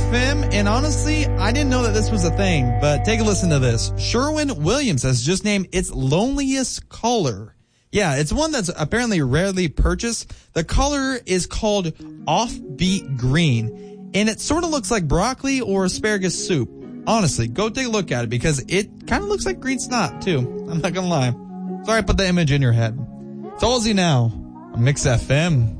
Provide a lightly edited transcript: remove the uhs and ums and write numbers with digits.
FM, and honestly, I didn't know that this was a thing, but take a listen to this. Sherwin-Williams has just named its loneliest color. Yeah, it's one that's apparently rarely purchased. The color is called offbeat green, and it sort of looks like broccoli or asparagus soup. Honestly, go take a look at it because it kind of looks like green snot, too. I'm not gonna lie. Sorry I put the image in your head. It's Halsey now on Mix FM.